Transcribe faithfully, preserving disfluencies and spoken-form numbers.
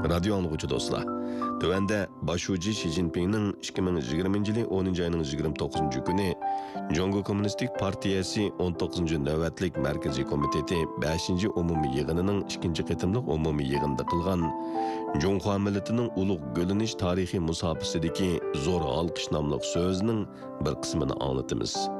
Radio anlıqçı dostlar. Tövende başucu Xi Jinping'nin ikki ming yigirmanchi yili o'ninchi ayning yigirma to'qqizinchi kuni Jongo Kommunistik Partiyasi o'n to'qqizinchi navbatlik Markaziy komiteti beshinchi umumiy yig'inining ikkinchi qitimliq umumiy yig'inida qilgan Jonghua millatining ulug' gulinish tarixiy musobasidagi zo'r olqish nomli so'zining bir qismini anglatamiz.